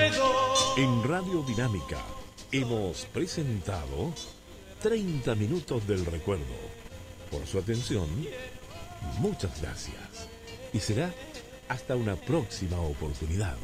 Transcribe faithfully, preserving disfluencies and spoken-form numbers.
ruego. En Radio Dinámica hemos presentado treinta minutos del recuerdo. Por su atención, muchas gracias. Y será hasta una próxima oportunidad.